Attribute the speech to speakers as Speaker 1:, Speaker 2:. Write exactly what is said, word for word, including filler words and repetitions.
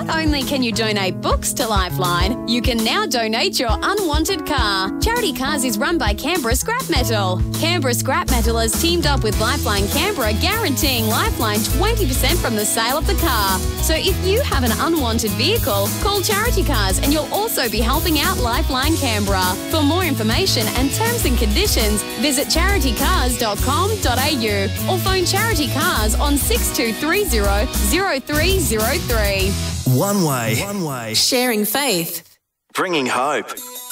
Speaker 1: Not only can you donate books to Lifeline, you can now donate your unwanted car. Charity Cars is run by Canberra Scrap Metal. Canberra Scrap Metal has teamed up with Lifeline Canberra, guaranteeing Lifeline twenty percent from the sale of the car. So if you have an unwanted vehicle, call Charity Cars and you'll also be helping out Lifeline Canberra. For more information and terms and conditions, visit charity cars dot com dot a u or phone Charity Cars on six two three zero, zero three zero three.
Speaker 2: One way. One way.
Speaker 3: Sharing faith.
Speaker 2: Bringing hope.